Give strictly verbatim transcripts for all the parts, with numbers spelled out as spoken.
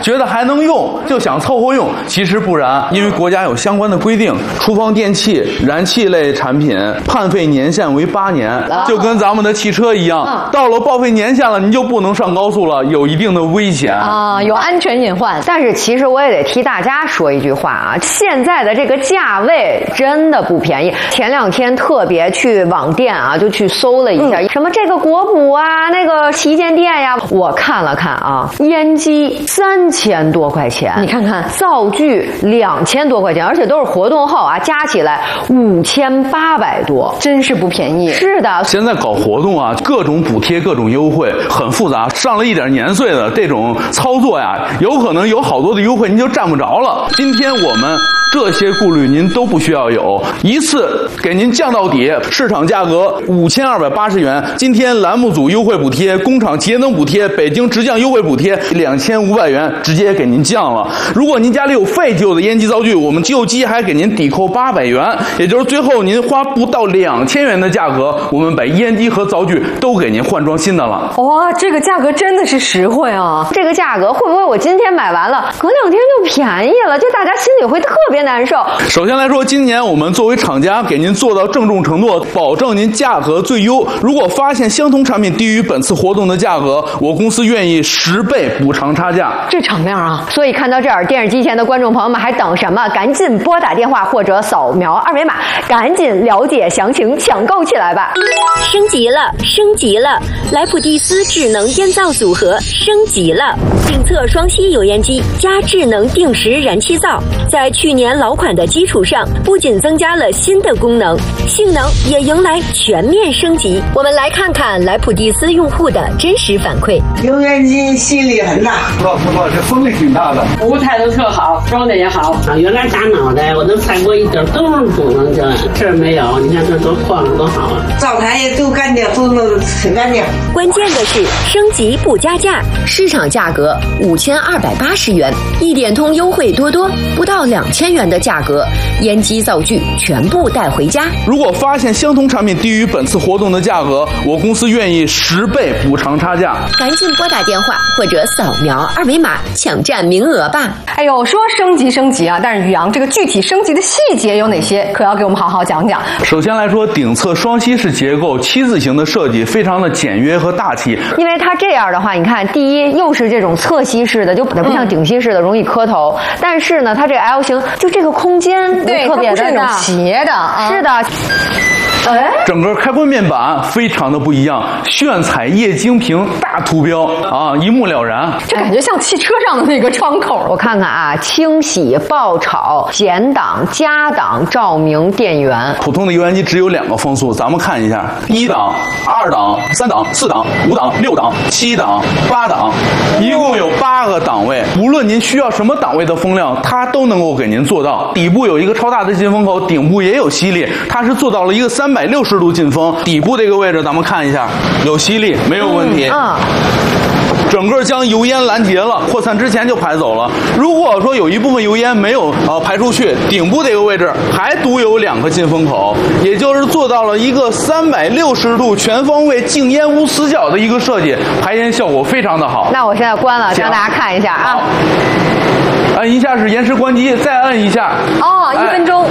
觉得还能用，就想凑合用。其实不然，因为国家有相关的规定，厨房电器、燃气类产品判废年限为八年，就跟咱们的汽车一样，到了报废年限了，你就不能上高速了，有一定的危险啊，有安全隐患。 但是其实我也得替大家说一句话啊，现在的这个价位真的不便宜。前两天特别去网店啊，就去搜了一下，嗯、什么这个国补啊，那个旗舰店呀，我看了看啊，烟机三千多块钱， 你看看灶具两千多块钱，而且都是活动后啊，加起来五千八百多， 真是不便宜。 是的， 现在搞活动啊，各种补贴、各种优惠，很复杂。上了一点年岁的这种操作呀，有可能有好多的优惠您就占不着了。今天我们这些顾虑您都不需要有，一次给您降到底，市场价格五千二百八十元。今天栏目组优惠补贴、工厂节能补贴、北京直降优惠补贴两千五百元，直接给您降了。如果您家里有废旧的烟机灶具，我们旧机还给您抵扣八百元，也就是最后您花不到两千元的价格，我们把烟机和灶具都给您换装新的了。 哇，这个价格真的是实惠啊！ 这个价格会不会我今天买完了，隔两天就便宜了？就大家心里会特别难受。 首先来说，今年我们作为厂家给您做到郑重承诺，保证您价格最优。如果发现相同产品低于本次活动的价格，我公司愿意十倍补偿差价。 这场面啊！ 所以看到这儿，电视机前的观众朋友们还等什么？赶紧拨打电话或者扫描二维码，赶紧了解详情，抢购起来吧！ 升级了，升级了！莱普蒂斯智能烟灶组合升级了，定测双吸油烟机加智能定时燃气灶，在去年老款的基础上，不仅增加了新的功能，性能也迎来全面升级。我们来看看莱普蒂斯用户的真实反馈。 油烟机吸力很大， 不不不，这风力挺大的， 服务态度特好，装的也好。啊，原来打脑袋我都猜过一点都是不能进来，这儿没有，你看这多晃多好啊！灶台也都干净，都弄挺干净。 关键的是升级不加价，市场价格五千二百八十元，一点通优惠多多，不到两千元的价格，烟机灶具全部带回家。 如果发现相同产品低于本次活动的价格，我公司愿意十倍补偿差价。 赶紧拨打电话或者扫描二维码抢占名额吧。 哎呦，说升级升级啊，但是宇阳这个具体升级的细节有哪些，可要给我们好好讲讲。 首先来说，顶侧双吸式结构七字形的设计非常的简约和大气。 因为它这样的话，你看，第一又是这种侧吸式的，就不像顶吸式的容易磕头，嗯、但是呢，它这个 L 型就这个空间对特别的大，斜的，啊、 是的。 哎， 整个开关面板非常的不一样，炫彩液晶屏大图标啊，一目了然。 这感觉像汽车上的那个窗口。 我看看啊，清洗、爆炒、减档、加档、照明、电源。 普通的油烟机只有两个风速，咱们看一下：一档、二档、三档、四档、五档、六档、七档、八档，一共有八个档位。无论您需要什么档位的风量，它都能够给您做到。底部有一个超大的进风口，顶部也有吸力，它是做到了一个三。三百六十度进风，底部这个位置咱们看一下，有吸力，没有问题。 嗯。 整个将油烟拦截了，扩散之前就排走了。如果说有一部分油烟没有呃排出去，顶部这个位置还独有两个进风口，也就是做到了一个三百六十度全方位静烟无死角的一个设计，排烟效果非常的好。 那我现在关了，让大家看一下啊。 按一下是延时关机，再按一下。 哦，一分钟。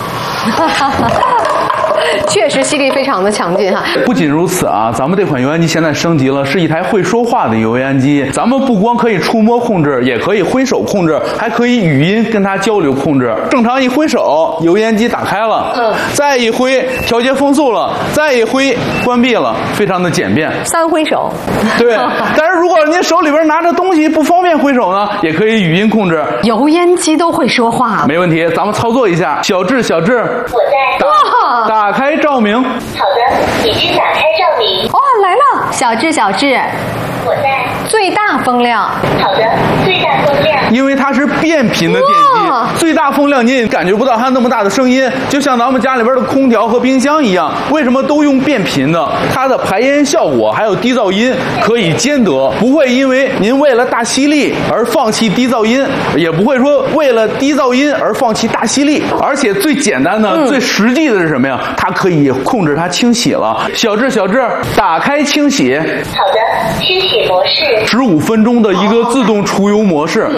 确实吸力非常的强劲哈。 不仅如此啊，咱们这款油烟机现在升级了，是一台会说话的油烟机。咱们不光可以触摸控制，也可以挥手控制，还可以语音跟它交流控制。正常一挥手，油烟机打开了，嗯，再一挥调节风速了，再一挥关闭了，非常的简便。 三挥手。 对，但是如果您手里边拿着东西不方便挥手呢，也可以语音控制。 油烟机都会说话， 没问题，咱们操作一下。小智，小智， 我在。 打打开照明。 好的，已经打开照明。 哦，来了，小智，小智。 我在。 最大风量。 好的，最大风量。 因为它是变频的电机，最大风量您也感觉不到它那么大的声音，就像咱们家里边的空调和冰箱一样。为什么都用变频的？它的排烟效果还有低噪音可以兼得，不会因为您为了大吸力而放弃低噪音，也不会说为了低噪音而放弃大吸力。而且最简单的、嗯、最实际的是什么呀？它可以控制它清洗了。小智，小智，打开清洗。 好的，清洗模式。 十五分钟的一个自动除油模式，